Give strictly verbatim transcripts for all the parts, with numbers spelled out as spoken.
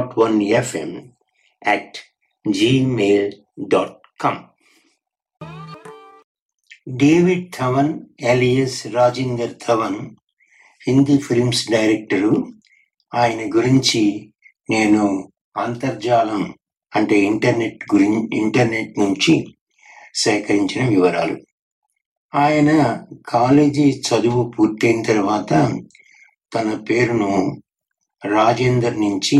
Dot one FM at Gmail dot com. David Dhawan alias Rajender Dhawan Hindi films director. ఆయన గురించి నేను అంతర్జాలం అంటే ఇంటర్నెట్ గురి ఇంటర్నెట్ నుంచి సేకరించిన వివరాలు. ఆయన కాలేజీ చదువు పూర్తయిన తర్వాత తన పేరును రాజేందర్ నుంచి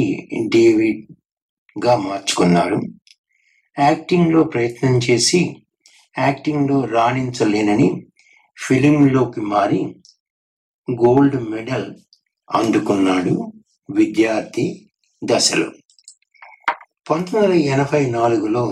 డేవిడ్గా మార్చుకున్నాడు. యాక్టింగ్లో ప్రయత్నం చేసి యాక్టింగ్లో రాణించలేనని ఫిలింలోకి మారి గోల్డ్ మెడల్ అందుకున్నాడు విద్యార్థి దశలో. పంతొమ్మిది వందల ఎనభై నాలుగులో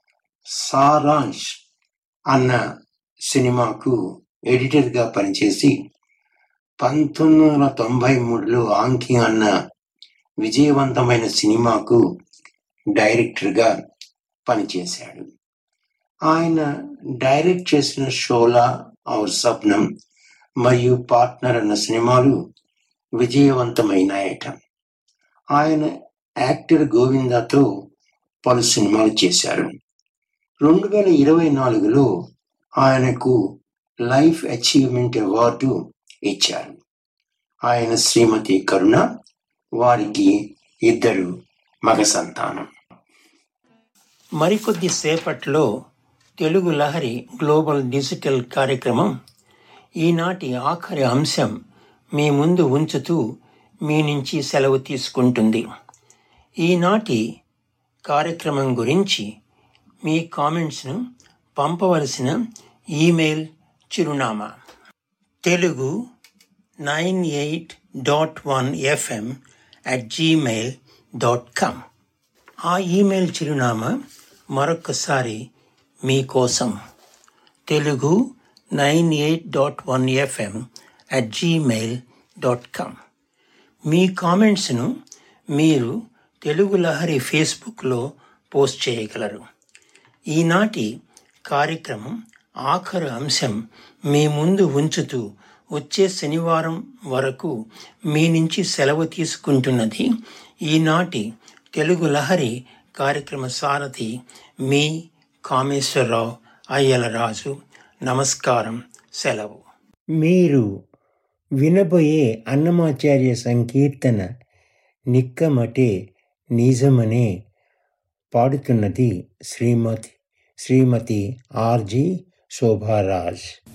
సారాంష్ అన్న సినిమాకు ఎడిటర్గా పనిచేసి పంతొమ్మిది వందల తొంభై మూడులో ఆంఖి అన్న విజయవంతమైన సినిమాకు డైరెక్టర్గా పనిచేశాడు. ఆయన డైరెక్ట్ చేసిన షోలా ఔర్ సప్నం మరియు పార్ట్నర్ అన్న సినిమాలు విజయవంతమైనాయట. ఆయన యాక్టర్ గోవిందాతో పలు సినిమాలు చేశారు. రెండు వేల ఇరవై నాలుగులో ఆయనకు లైఫ్ అచీవ్మెంట్ అవార్డు ఇచ్చారు. ఆయన శ్రీమతి కరుణ, వారికి ఇద్దరు మగ సంతానం. మరికొద్ది సేపట్లో తెలుగు లహరి గ్లోబల్ డిజిటల్ కార్యక్రమం ఈనాటి ఆఖరి అంశం మీ ముందు ఉంచుతూ మీ నుంచి సెలవు తీసుకుంటుంది. ఈనాటి కార్యక్రమం గురించి మీ కామెంట్స్ను పంపవలసిన ఈమెయిల్ చిరునామా Telugu nine eight dot one FM at Gmail dot com. ఆ ఈమెయిల్ చిరునామా మరొకసారి మీకోసం Telugu nine eight dot one FM at Gmail dot com. మీ కామెంట్స్ను మీరు తెలుగు లహరి ఫేస్బుక్లో పోస్ట్ చేయగలరు. ఈనాటి కార్యక్రమం ఆఖరు అంశం మీ ముందు ఉంచుతూ వచ్చే శనివారం వరకు మీ నుంచి సెలవు తీసుకుంటున్నది ఈనాటి తెలుగు లహరి కార్యక్రమ సారథి మీ కామేశ్వరరావు అయ్యలరాజు. నమస్కారం, సెలవు. మీరు వినబోయే అన్నమాచార్య సంకీర్తన నిక్కమటే నిజమనే పాడుతున్నది శ్రీమతి శ్రీమతి ఆర్జి శోభారాజ్.